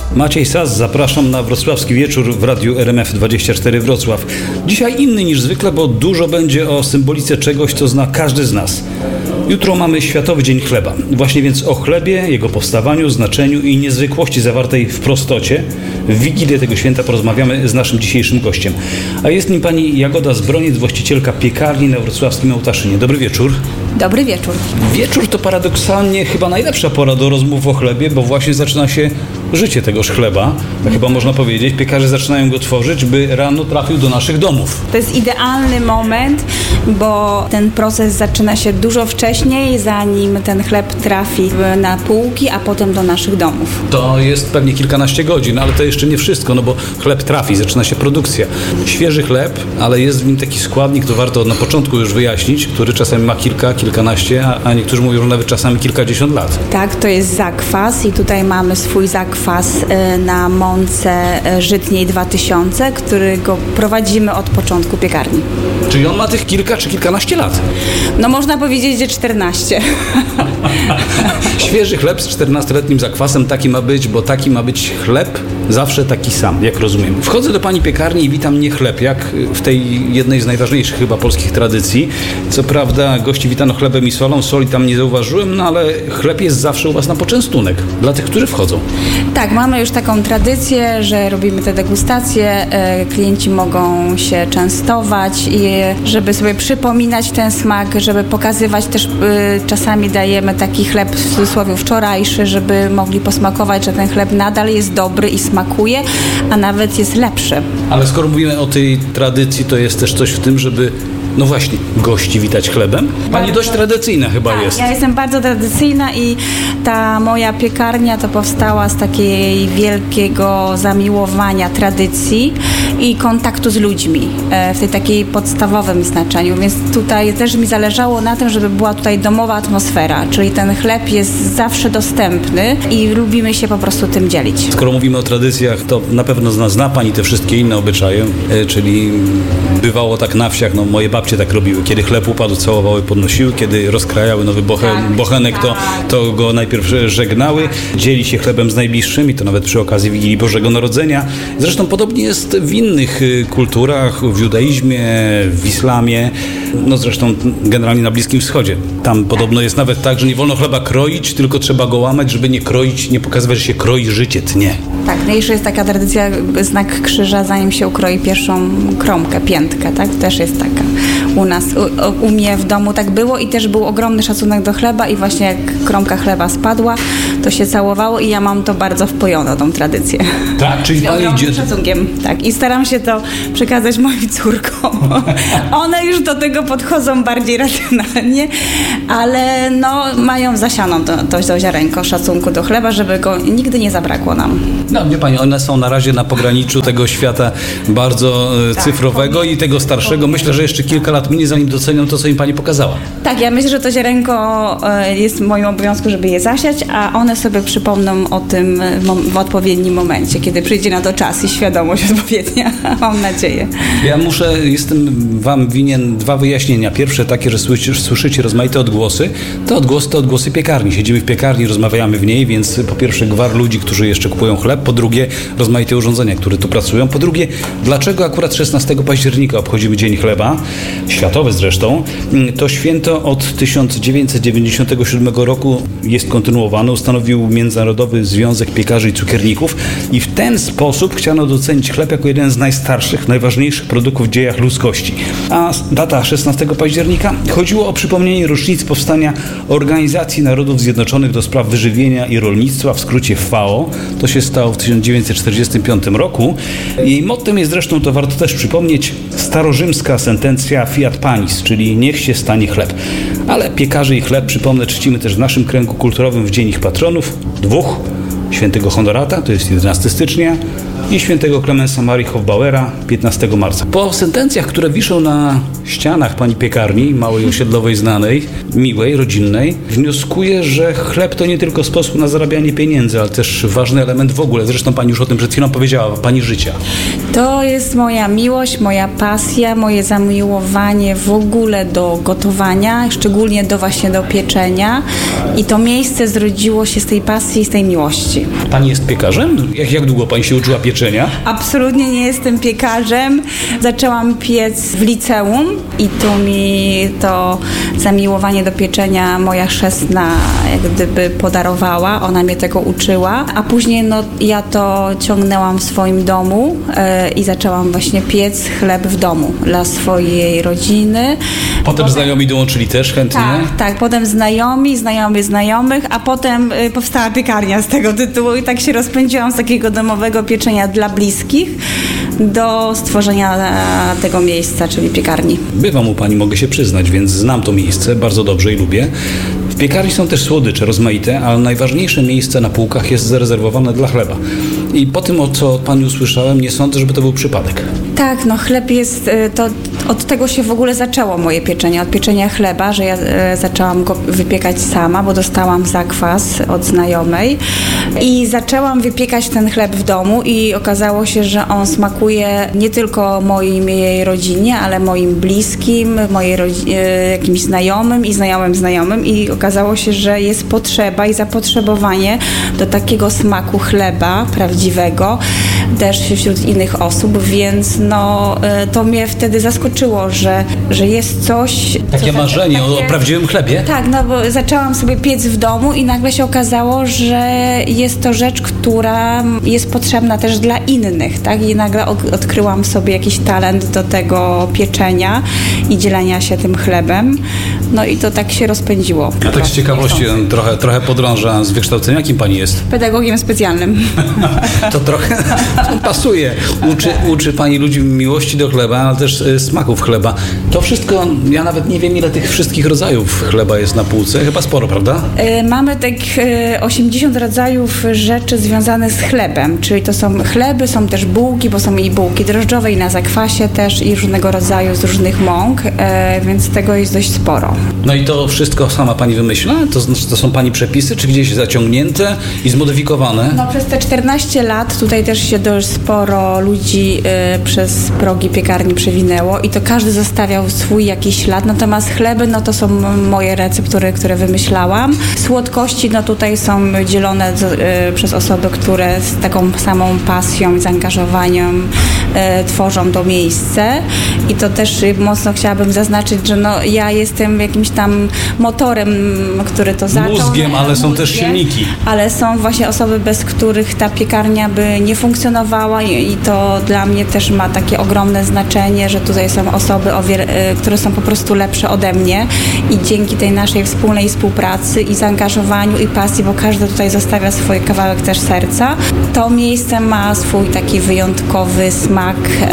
Maciej Sas, zapraszam na wrocławski wieczór w radiu RMF24 Wrocław. Dzisiaj inny niż zwykle, bo dużo będzie o symbolice czegoś, co zna każdy z nas. Jutro mamy Światowy Dzień Chleba. Właśnie więc o chlebie, jego powstawaniu, znaczeniu i niezwykłości zawartej w prostocie w Wigilię tego święta porozmawiamy z naszym dzisiejszym gościem. A jest nim pani Jagoda Zbroniec, właścicielka piekarni na wrocławskim Ołtaszynie. Dobry wieczór. Dobry wieczór. Wieczór to paradoksalnie chyba najlepsza pora do rozmów o chlebie, bo właśnie zaczyna się życie tegoż chleba. Chyba można powiedzieć, piekarze zaczynają go tworzyć, by rano trafił do naszych domów. To jest idealny moment, bo ten proces zaczyna się dużo wcześniej, zanim ten chleb trafi na półki, a potem do naszych domów. To jest pewnie kilkanaście godzin, ale to jeszcze nie wszystko, no bo chleb trafi, zaczyna się produkcja. Świeży chleb, ale jest w nim taki składnik, to warto na początku już wyjaśnić, który czasami ma kilkanaście, a niektórzy mówią, że nawet czasami kilkadziesiąt lat. Tak, to jest zakwas i tutaj mamy swój zakwas na mące żytniej 2000, którego prowadzimy od początku piekarni. Czyli on ma tych kilka czy kilkanaście lat? No można powiedzieć, że 14. Świeży chleb z 14-letnim zakwasem, taki ma być, bo taki ma być chleb zawsze taki sam, jak rozumiem. Wchodzę do pani piekarni i witam nie chleb, jak w tej jednej z najważniejszych chyba polskich tradycji. Co prawda gości witano chlebem i solą, soli tam nie zauważyłem, no ale chleb jest zawsze u was na poczęstunek, dla tych, którzy wchodzą. Tak, mamy już taką tradycję, że robimy te degustacje, klienci mogą się częstować i żeby sobie przypominać ten smak, żeby pokazywać też, czasami dajemy taki chleb w cudzysłowie wczorajszy, żeby mogli posmakować, że ten chleb nadal jest dobry i smakuje, a nawet jest lepszy. Ale skoro mówimy o tej tradycji, to jest też coś w tym, żeby no właśnie, gości witać chlebem? Pani dość tradycyjna chyba tak, jest. Ja jestem bardzo tradycyjna i ta moja piekarnia to powstała z takiej wielkiego zamiłowania tradycji i kontaktu z ludźmi w tej takiej podstawowym znaczeniu, więc tutaj też mi zależało na tym, żeby była tutaj domowa atmosfera, czyli ten chleb jest zawsze dostępny i lubimy się po prostu tym dzielić. Skoro mówimy o tradycjach, to na pewno zna pani te wszystkie inne obyczaje, czyli bywało tak na wsiach, no moje babcie tak robiły. Kiedy chleb upadł, całowały, podnosiły. Kiedy rozkrajały nowy bochenek, to go najpierw żegnały. Dzieli się chlebem z najbliższymi, to nawet przy okazji Wigilii Bożego Narodzenia. Zresztą podobnie jest w innych kulturach, w judaizmie, w islamie, no zresztą generalnie na Bliskim Wschodzie. Tam podobno jest nawet tak, że nie wolno chleba kroić, tylko trzeba go łamać, żeby nie kroić, nie pokazywać, że się kroi życie, tnie. Tak, jeszcze jest taka tradycja, znak krzyża, zanim się ukroi pierwszą kromkę, piętkę, tak? Też jest taka. U nas, u mnie w domu tak było i też był ogromny szacunek do chleba i właśnie jak kromka chleba spadła, to się całowało i ja mam to bardzo wpojone, tą tradycję. Tak, czyli z szacunkiem, tak. I staram się to przekazać moim córkom. One już do tego podchodzą bardziej racjonalnie, ale no mają zasianą to ziarenko szacunku do chleba, żeby go nigdy nie zabrakło nam. No, wie pani, one są na razie na pograniczu tego świata bardzo cyfrowego i tego starszego. Myślę, że jeszcze kilka lat minie, zanim docenią to, co im pani pokazała. Tak, ja myślę, że to ziarenko jest w moim obowiązku, żeby je zasiać, a one sobie przypomną o tym w odpowiednim momencie, kiedy przyjdzie na to czas i świadomość odpowiednia. Mam nadzieję. Ja jestem wam winien dwa wyjaśnienia. Pierwsze takie, że słyszycie rozmaite odgłosy. Te odgłosy piekarni. Siedzimy w piekarni, rozmawiamy w niej, więc po pierwsze gwar ludzi, którzy jeszcze kupują chleb, po drugie rozmaite urządzenia, które tu pracują, po drugie dlaczego akurat 16 października obchodzimy Dzień Chleba, światowy zresztą. To święto od 1997 roku jest kontynuowane, ustanowił Międzynarodowy Związek Piekarzy i Cukierników i w ten sposób chciano docenić chleb jako jeden z najstarszych, najważniejszych produktów w dziejach ludzkości. A data 16 października chodziło o przypomnienie rocznicy powstania Organizacji Narodów Zjednoczonych do spraw wyżywienia i rolnictwa, w skrócie FAO. To się stało w 1945 roku. Jej mottem jest zresztą, to warto też przypomnieć, starorzymska sentencja Fiat Panis, czyli niech się stanie chleb. Ale piekarze i chleb, przypomnę, czcimy też w naszym kręgu kulturowym w dzień ich patronów, dwóch. Świętego Honorata, to jest 11 stycznia, i świętego Klemensa Marii Hofbauera 15 marca. Po sentencjach, które wiszą na ścianach pani piekarni, małej osiedlowej, znanej, miłej, rodzinnej, wnioskuję, że chleb to nie tylko sposób na zarabianie pieniędzy, ale też ważny element w ogóle. Zresztą pani już o tym przed chwilą powiedziała, pani życia. To jest moja miłość, moja pasja, moje zamiłowanie w ogóle do gotowania, szczególnie właśnie do pieczenia. I to miejsce zrodziło się z tej pasji i z tej miłości. Pani jest piekarzem? Jak długo pani się uczyła pieczenia? Absolutnie nie jestem piekarzem. Zaczęłam piec w liceum i tu mi to zamiłowanie do pieczenia moja chrzestna jak gdyby podarowała. Ona mnie tego uczyła, a później ja to ciągnęłam w swoim domu i zaczęłam właśnie piec chleb w domu dla swojej rodziny. Potem znajomi dołączyli też chętnie? Tak. Potem znajomi znajomych, a potem powstała piekarnia z tego tytułu i tak się rozpędziłam z takiego domowego pieczenia dla bliskich do stworzenia tego miejsca, czyli piekarni. Bywam u pani, mogę się przyznać, więc znam to miejsce bardzo dobrze i lubię. W piekarni są też słodycze rozmaite, ale najważniejsze miejsce na półkach jest zarezerwowane dla chleba. I po tym, co od pani usłyszałem, nie sądzę, żeby to był przypadek. Tak, chleb jest, od tego się w ogóle zaczęło moje pieczenie, od pieczenia chleba, że ja zaczęłam go wypiekać sama, bo dostałam zakwas od znajomej i zaczęłam wypiekać ten chleb w domu i okazało się, że on smakuje nie tylko mojej rodzinie, ale moim bliskim, jakimś znajomym i znajomym i okazało się, że jest potrzeba i zapotrzebowanie do takiego smaku chleba prawdziwego też wśród innych osób, więc to mnie wtedy zaskoczyło, że jest coś... Takie marzenie o prawdziwym chlebie? Tak, bo zaczęłam sobie piec w domu i nagle się okazało, że jest to rzecz, która jest potrzebna też dla innych, tak? I nagle odkryłam sobie jakiś talent do tego pieczenia i dzielenia się tym chlebem. I to tak się rozpędziło. A tak z ciekawości trochę podrąża z wykształcenia. Kim pani jest? Pedagogiem specjalnym. To trochę pasuje. Uczy pani ludzi miłości do chleba, ale też smaków chleba. To wszystko, ja nawet nie wiem, ile tych wszystkich rodzajów chleba jest na półce. Chyba sporo, prawda? Mamy tak 80 rodzajów rzeczy związanych z chlebem, czyli to są chleby, są też bułki, bo są i bułki drożdżowe i na zakwasie też i różnego rodzaju z różnych mąk, więc tego jest dość sporo. I to wszystko sama pani wymyśla? To są pani przepisy, czy gdzieś zaciągnięte i zmodyfikowane? Przez te 14 lat tutaj też się dość sporo ludzi przez progi piekarni przewinęło i to każdy zostawiał swój jakiś ślad, natomiast chleby, to są moje receptury, które wymyślałam. Słodkości, tutaj są dzielone przez osoby, które z taką samą pasją i zaangażowaniem tworzą to miejsce i to też mocno chciałabym zaznaczyć, że ja jestem jakimś tam motorem, który to zaczął. Mózgiem, ale są też silniki. Ale są właśnie osoby, bez których ta piekarnia by nie funkcjonowała i to dla mnie też ma takie ogromne znaczenie, że tutaj są osoby, które są po prostu lepsze ode mnie i dzięki tej naszej wspólnej współpracy i zaangażowaniu i pasji, bo każdy tutaj zostawia swój kawałek też serca, to miejsce ma swój taki wyjątkowy smak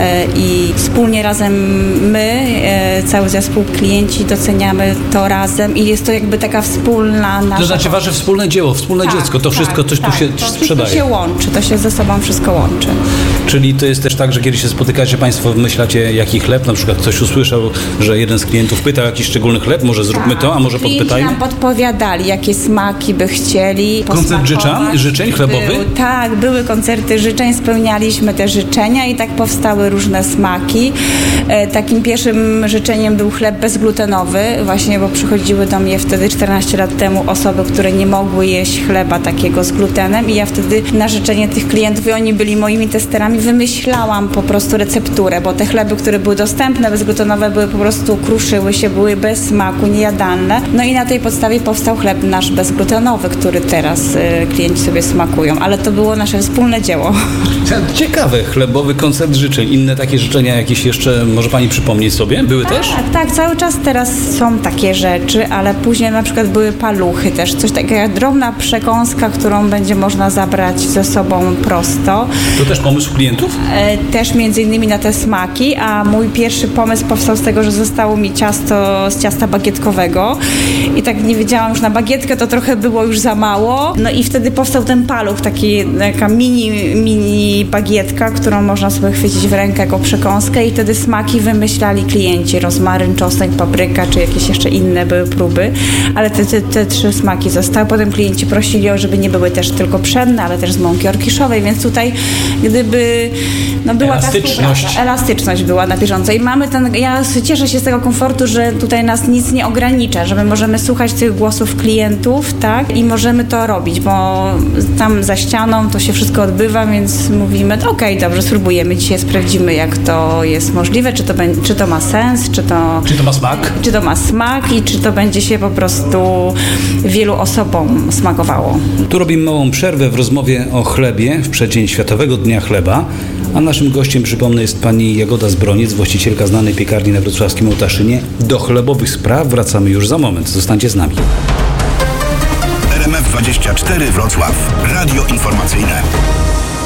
i wspólnie razem my, cały zespół, klienci doceniamy to razem i jest to jakby taka wspólna nasza... To znaczy wasze wspólne dzieło, wspólne dziecko, to wszystko coś tu się sprzedaje. To się łączy, to się ze sobą wszystko łączy. Czyli to jest też tak, że kiedy się spotykacie państwo, wymyślacie jaki chleb, na przykład ktoś usłyszał, że jeden z klientów pytał jakiś szczególny chleb, może zróbmy to, a może podpytajmy? Nam podpowiadali, jakie smaki by chcieli. Koncert życzeń chlebowy? Były koncerty życzeń, spełnialiśmy te życzenia i tak powstały różne smaki. Takim pierwszym życzeniem był chleb bezglutenowy, właśnie, bo przychodziły do mnie wtedy 14 lat temu osoby, które nie mogły jeść chleba takiego z glutenem i ja wtedy na życzenie tych klientów, i oni byli moimi testerami, wymyślałam po prostu recepturę, bo te chleby, które były dostępne, bezglutenowe, kruszyły się, były bez smaku, niejadalne. I na tej podstawie powstał chleb nasz bezglutenowy, który teraz klienci sobie smakują, ale to było nasze wspólne dzieło. Ciekawe, chlebowy koncert życzeń. Inne takie życzenia jakieś jeszcze może pani przypomnieć sobie? Były też? Tak, cały czas teraz są takie rzeczy, ale później na przykład były paluchy też, coś takiego, drobna przekąska, którą będzie można zabrać ze sobą prosto. To też pomysł klientów? Też między innymi na te smaki, a mój pierwszy pomysł powstał z tego, że zostało mi ciasto z ciasta bagietkowego i tak nie wiedziałam już na bagietkę, to trochę było już za mało. I wtedy powstał ten paluch, taka mini bagietka, którą można sobie chwycić w rękę jako przekąskę i wtedy smaki wymyślali klienci, rozmaryn, czosnek, papryka, czy jakieś jeszcze inne były próby, ale te 3 smaki zostały. Potem klienci prosili, żeby nie były też tylko pszenne, ale też z mąki orkiszowej, więc tutaj gdyby była elastyczność była na bieżąco i mamy ja cieszę się z tego komfortu, że tutaj nas nic nie ogranicza, że my możemy słuchać tych głosów klientów, tak, i możemy to robić, bo tam za ścianą to się wszystko odbywa, więc mówimy, okej, dobrze, spróbujemy dzisiaj, sprawdzimy, jak to jest możliwe, czy to ma sens, czy to ma smak. Czy to ma smak i czy to będzie się po prostu wielu osobom smakowało. Tu robimy małą przerwę w rozmowie o chlebie w przeddzień Światowego Dnia Chleba, a naszym gościem, przypomnę, jest pani Jagoda Zbroniec, właścicielka znanej piekarni na wrocławskim Ołtaszynie. Do chlebowych spraw wracamy już za moment. Zostańcie z nami. RMF24 Wrocław. Radio informacyjne.